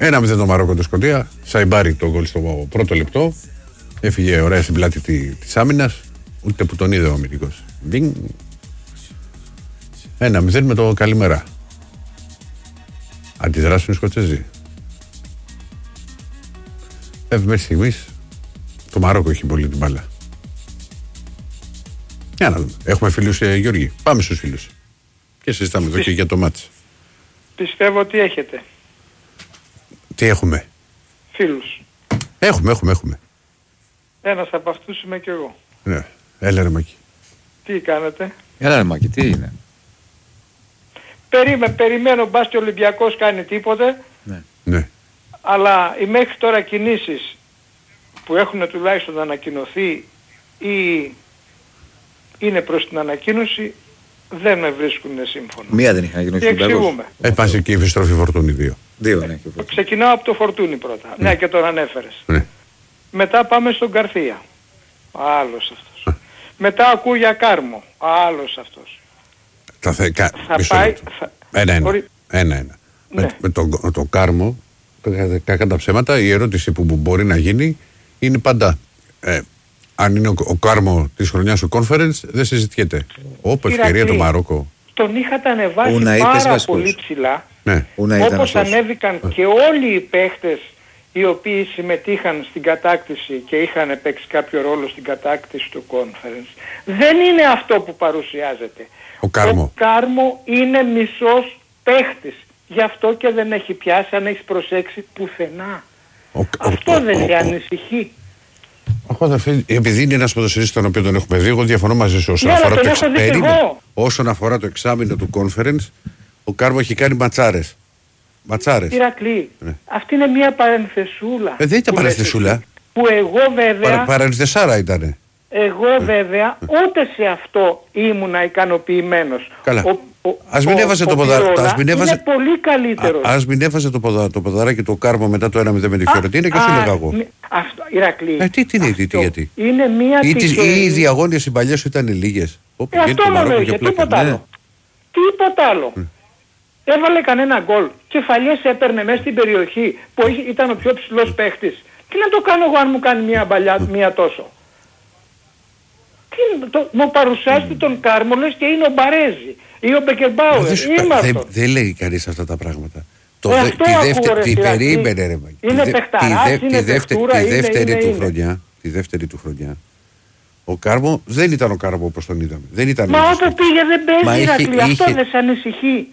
1-0 το Μαρόκο το Σκωτία. Σαϊμπάρι το γκολ στο πρώτο λεπτό. Έφυγε ωραία στην πλάτη της άμυνας. Ούτε που τον είδε ο αμυντικός. 1-0 με το καλημέρα. Αντιδράσουν οι Σκοτσέζοι. Μέχρι στιγμής το Μαρόκο έχει πολύ την μπάλα. Για να δούμε. Έχουμε φίλους, Γιώργη. Πάμε στους φίλους. Και συζητάμε εδώ και για το μάτς. Πιστεύω ότι έχετε. Τι έχουμε? Φίλους. Έχουμε. Ένας από αυτούς είμαι κι εγώ. Ναι. Έλα ρε Μάκη. Τι κάνετε? Έλα ρε Μάκη, τι είναι? Περιμένω μπας και ο Ολυμπιακός κάνει τίποτε. Ναι. Αλλά οι μέχρι τώρα κινήσεις που έχουν τουλάχιστον ανακοινωθεί ή είναι προς την ανακοίνωση δεν με βρίσκουν σύμφωνο. Μία δεν είχε ανακοινωθεί. Εξηγούμε. Πας και η επιστροφή Φορτούνη 2. Ναι. Ξεκινάω από το Φορτούνη πρώτα. Ναι, και τον ανέφερες. Ναι. Μετά πάμε στον Καρθία. Άλλος αυτός. Μετά ακούω για Κάρμο. Άλλος αυτός. Θα πάει... Ένα. Ναι. Με το Κάρμο, κακά τα ψέματα, η ερώτηση που μπορεί να γίνει είναι πάντα αν είναι ο Κάρμο της χρονιάς του Conference, δεν συζητιέται. Όπου ευκαιρία το Μαρόκο. Τον είχατε ανεβάσει πάρα πολύ ψηλά. Ναι. Όπως ανέβηκαν και όλοι οι παίχτες οι οποίοι συμμετείχαν στην κατάκτηση και είχαν παίξει κάποιο ρόλο στην κατάκτηση του Conference. Δεν είναι αυτό που παρουσιάζεται. Ο Κάρμο είναι μισός παίχτης. Γι' αυτό και δεν έχει πιάσει, αν έχεις προσέξει, πουθενά. Αυτό δεν σε ανησυχεί? Επειδή είναι ένας ποδοσφαιριστής τον οποίο τον έχουμε δει, εγώ διαφωνώ μαζί σου όσον αφορά το εξάμηνο του Conference. Ο Κάρμο έχει κάνει ματσάρες. Ηρακλή, αυτή είναι μια παρενθεσούλα. Δεν ήταν παρενθεσούλα. Που εγώ βέβαια... Παρενθεσάρα ήτανε. Εγώ βέβαια ούτε σε αυτό ήμουνα ικανοποιημένος. Καλά. Ας μην έβαζε το ποδαράκι. Είναι πολύ καλύτερο. Ας μην έβαζε το ποδαράκι του Κάρμο μετά το 1-0 με τη Φιωρεντίνα και σου λέγα εγώ. Αυτό, Ηρακλή. Γιατί. Είναι μια τυχερή. Οι διαγώνιες οι παλιές σου ήταν λίγες. Αυτό μόνο είχε, τίποτα άλλο. Τίποτα άλλο. Έβαλε κανένα γκολ. Κεφαλιές έπαιρνε μέσα στην περιοχή που ήταν ο πιο ψηλός παίχτης. Τι να το κάνω εγώ αν μου κάνει μια μπαλιά, μια τόσο? Μου παρουσιάζεται τον Κάρμο λες και είναι ο Μπαρέζη ή ο Μπεκερμπάουερ. Δεν λέει κανείς αυτά τα πράγματα. Περίμενε ρε Μάκη. Είναι παιχταράς, είναι παιχτούρα, τη δεύτερη του χρονιά. Ο Κάρμο δεν ήταν ο Κάρμο όπως τον είδαμε. Μα όπου πήγε δεν παίζει Ηρακλή. Αυτό δεν σε ανησυχεί?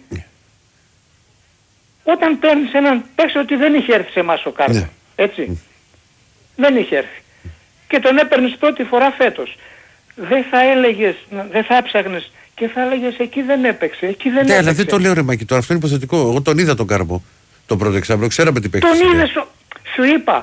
Όταν παίρνεις έναν παίξε ότι δεν είχε έρθει σε εμάς ο Κάρμο. Έτσι. Δεν είχε έρθει. Και τον έπαιρνες πρώτη φορά φέτος. Δεν θα έλεγες, δεν θα έψαχνες και θα έλεγες εκεί δεν έπαιξε, εκεί δεν έπαιξε. Αλλά δεν το λέω ρε Μάκη τώρα, αυτό είναι υποθετικό. Εγώ τον είδα τον Κάρμο το πρώτο εξάμηνο, ξέραμε τι παίξε. Τον είδες, σου είπα,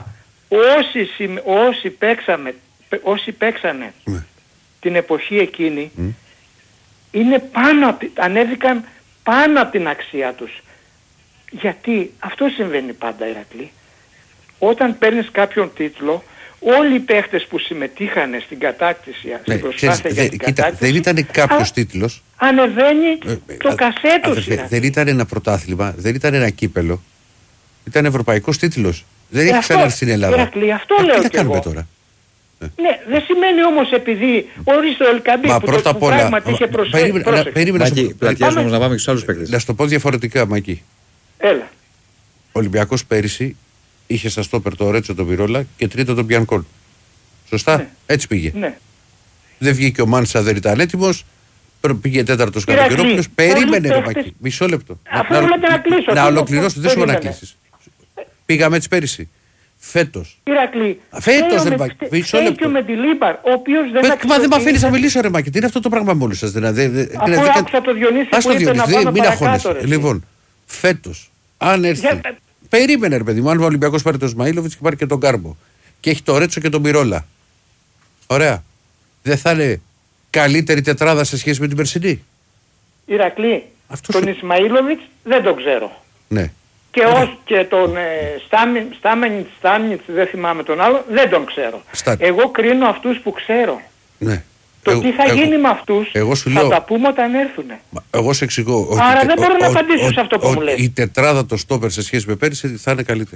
όσοι παίξανε την εποχή εκείνη, είναι ανέβηκαν πάνω από την αξία τους. Γιατί αυτό συμβαίνει πάντα Ηρακλή. Όταν παίρνεις κάποιον τίτλο, όλοι οι παίχτες που συμμετείχαν στην κατάκτηση, στην προσπάθεια για την κατάκτηση... Δεν ήταν κάποιος τίτλος. Ανεβαίνει το κασέ τους. Δεν ήταν ένα πρωτάθλημα, δεν ήταν ένα κύπελο. Ήταν ευρωπαϊκός τίτλος. Δεν έχει ξανάρθει στην Ελλάδα. Ηρακλή, αυτό λέω και εγώ. Τώρα. Ναι, δεν σημαίνει όμως επειδή ορίστε ο Ελκαμπή που το πράγματι είχε προσφέρει. Μάκη, πλατιάζουμε όμως να πάμε και στους άλλους παίκτες. Να σου το πω διαφορετικά, Μάκη. Έλα. Ο Ολυμπιακός πέρυσι είχε στα στόπερ το Ρέτσο τον Πυρόλα και τρίτο τον Πιανκόλ. Σωστά, ναι. Έτσι πήγε. Ναι. Δεν βγήκε ο Μάνσα, δεν ήταν έτοιμος. Πήγε τέταρτος Καλοκαιρόπουλος. Περίμενε ρε Μάκη, μισό λεπτό. Να ολοκληρώσω, δεν σου να κλείσεις. Πήγαμε έτσι πέρυσι. Φέτος. Ηρακλή. Φέτος ρε Μάκη. Μισό λεπτό. Με τη Λίμπαρ, ο οποίος δεν μα δεν με αφήνεις να μιλήσω ρε Μάκη. Τι είναι αυτό το πράγμα με όλους σας. Αφού άκουσα το Διονύση που είπε να πάμε παρακάτω. Λοιπόν, φέτος, αν έρθει... Περίμενε ρε παιδί μου, αν ο Ολυμπιακός πάρει τον Σμαΐλοβιτς και πάρει και τον Κάρμπο και έχει το Ρέτσο και τον Πυρόλα. Ωραία. Δεν θα είναι καλύτερη τετράδα σε σχέση με την περσινή? Ηρακλή, τον Ισμαήλοβιτς δεν τον ξέρω. Ναι. Και τον Στάμινιτς, δεν θυμάμαι τον άλλο, δεν τον ξέρω. Εγώ κρίνω αυτούς που ξέρω. Ναι. Το τι θα γίνει με αυτούς θα τα πούμε όταν έρθουνε. Εγώ σε εξηγώ. Άρα δεν μπορώ να απαντήσω σε αυτό που μου λες. Η τετράδα το στόπερ σε σχέση με πέρυσι θα είναι καλύτερη.